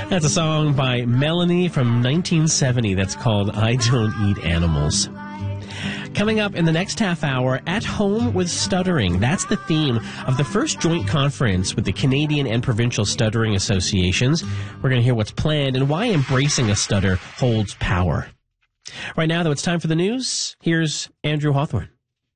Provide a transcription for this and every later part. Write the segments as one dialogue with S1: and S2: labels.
S1: That's a song by Melanie from 1970 that's called I Don't Eat Animals. Coming up in the next half hour, At Home with Stuttering. That's the theme of the first joint conference with the Canadian and Provincial Stuttering Associations. We're going to hear what's planned and why embracing a stutter holds power. Right now, though, it's time for the news. Here's Andrew Hawthorne.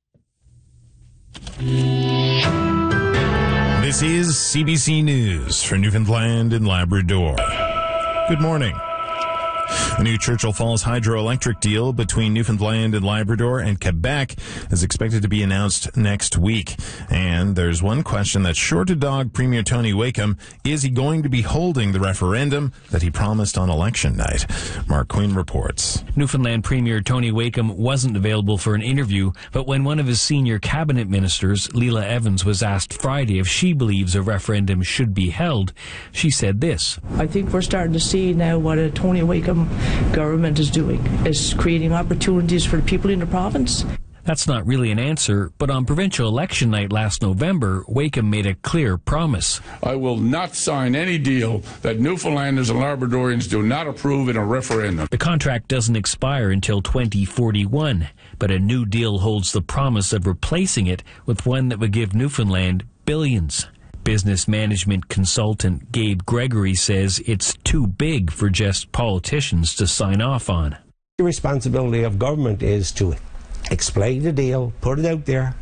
S2: This is CBC News for Newfoundland and Labrador. Good morning. A new Churchill Falls hydroelectric deal between Newfoundland and Labrador and Quebec is expected to be announced next week. And there's one question that's sure to dog Premier Tony Wakeham. Is he going to be holding the referendum that he promised on election night? Mark Queen reports.
S3: Newfoundland Premier Tony Wakeham wasn't available for an interview, but when one of his senior cabinet ministers, Leela Evans, was asked Friday if she believes a referendum should be held, she said this.
S4: I think we're starting to see now what a Tony Wakeham government is doing, is creating opportunities for the people in the province.
S3: That's not really an answer, but on provincial election night last November, Wakeham made a clear promise.
S5: I will not sign any deal that Newfoundlanders and Labradorians do not approve in a referendum.
S3: The contract doesn't expire until 2041, but a new deal holds the promise of replacing it with one that would give Newfoundland billions. Business management consultant Gabe Gregory says it's too big for just politicians to sign off on.
S6: The responsibility of government is to explain the deal, put it out there,